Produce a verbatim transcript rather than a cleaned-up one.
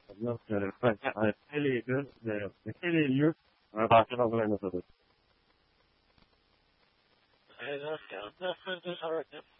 No, sir. But I really good. The really you are possible going to do. I know. Yeah. No, that's all right.